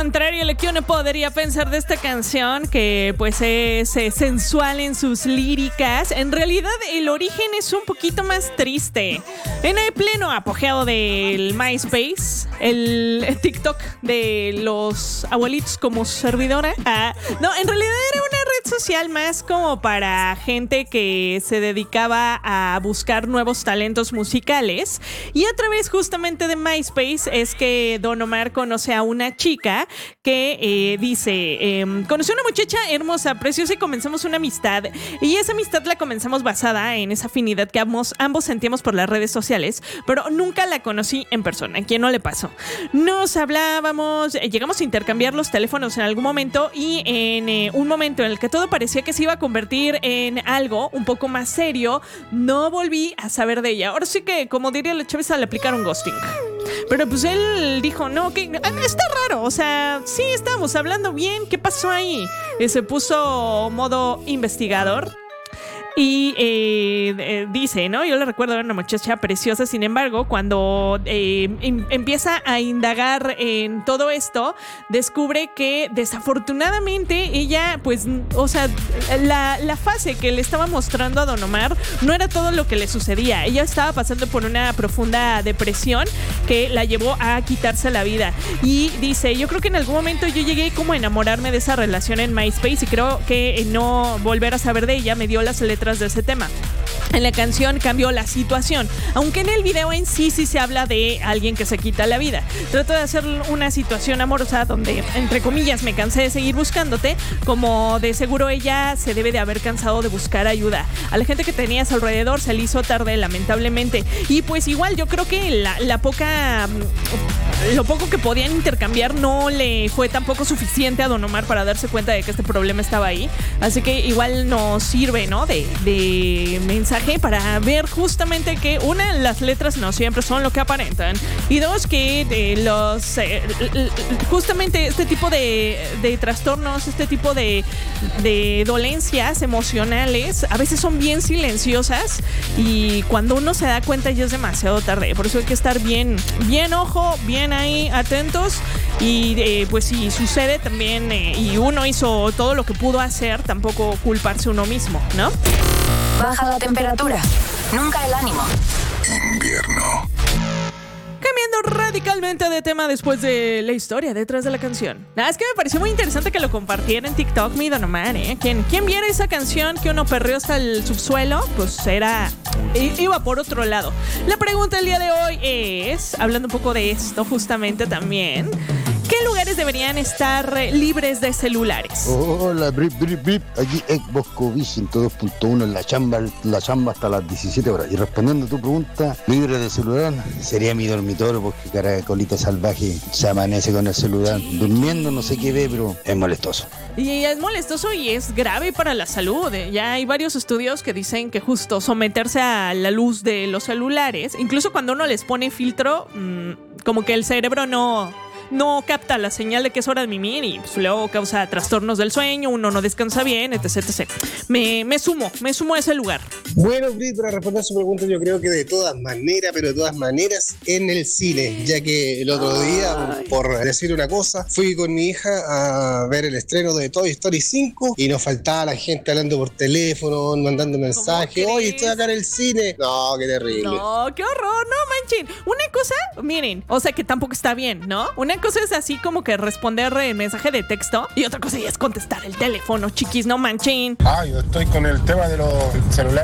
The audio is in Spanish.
Contrario a lo que uno podría pensar de esta canción, que pues es sensual en sus líricas, en realidad el origen es un poquito más triste. En el pleno apogeo del MySpace, el TikTok de los abuelitos como servidora, no, en realidad era una red social más como para gente que se dedicaba a buscar nuevos talentos musicales, y a través justamente de MySpace es que Don Omar conoce a una chica que dice, conocí a una muchacha hermosa, preciosa, y comenzamos una amistad, y esa amistad la comenzamos basada en esa afinidad que ambos sentíamos por las redes sociales, pero nunca la conocí en persona. ¿A quién no le pasó? Nos hablábamos, llegamos a intercambiar los teléfonos en algún momento, y en un momento en el que todo parecía que se iba a convertir en algo un poco más serio, no volví a saber de ella. Ahora sí que, como diría la chaviza, le aplicaron ghosting. Pero pues él dijo, no, que está raro, o sea, sí estábamos hablando bien, ¿qué pasó ahí? Y se puso modo investigador. Y dice, ¿no? Yo le recuerdo a una muchacha preciosa. Sin embargo, cuando empieza a indagar en todo esto, descubre que desafortunadamente ella, pues, o sea, la fase que le estaba mostrando a Don Omar no era todo lo que le sucedía. Ella estaba pasando por una profunda depresión que la llevó a quitarse la vida. Y dice, yo creo que en algún momento yo llegué como a enamorarme de esa relación en MySpace, y creo que no volver a saber de ella me dio las letras de ese tema. En la canción cambió la situación, aunque en el video en sí se habla de alguien que se quita la vida. Trato de hacer una situación amorosa donde, entre comillas, me cansé de seguir buscándote, como de seguro ella se debe de haber cansado de buscar ayuda. A la gente que tenía a su alrededor se le hizo tarde, lamentablemente. Y pues igual yo creo que lo poco que podían intercambiar no le fue tampoco suficiente a Don Omar para darse cuenta de que este problema estaba ahí. Así que igual nos sirve, ¿no?, de mensaje para ver justamente que, una, las letras no siempre son lo que aparentan, y dos, que justamente este tipo de trastornos, este tipo de dolencias emocionales a veces son bien silenciosas, y cuando uno se da cuenta ya es demasiado tarde. Por eso hay que estar bien ojo, bien ahí atentos, y pues si sucede también y uno hizo todo lo que pudo hacer, tampoco culparse uno mismo, ¿no? Baja la temperatura, nunca el ánimo. Invierno. Cambiando radicalmente de tema después de la historia detrás de la canción. Es que me pareció muy interesante que lo compartiera en TikTok mi Don Omar, ¿eh? Quien viera esa canción que uno perreó hasta el subsuelo, pues iba por otro lado. La pregunta del día de hoy es, hablando un poco de esto justamente también, ¿qué lugares deberían estar libres de celulares? Hola, brip. Aquí Xbox Covicin 2.1 en la chamba hasta las 17 horas. Y respondiendo a tu pregunta, libre de celular sería mi dormitorio, porque caracolita salvaje se amanece con el celular durmiendo, no sé qué ve, pero es molestoso. Y es molestoso y es grave para la salud. Ya hay varios estudios que dicen que justo someterse a la luz de los celulares, incluso cuando uno les pone filtro, como que el cerebro no capta la señal de que es hora de mimir, y pues luego causa trastornos del sueño, uno no descansa bien, etc. Me sumo a ese lugar. Bueno, Brit, para responder a su pregunta, yo creo que de todas maneras, en el cine, ya que el otro día, por decir una cosa, fui con mi hija a ver el estreno de Toy Story 5 y nos faltaba la gente hablando por teléfono, mandando mensajes, oye, estoy acá en el cine. No, qué terrible. No, qué horror, no manchen. Una cosa, miren, o sea que tampoco está bien, ¿no? Una cosa es así como que responder el mensaje de texto, y otra cosa ya es contestar el teléfono, chiquis, no manchen. Yo estoy con el tema de los celulares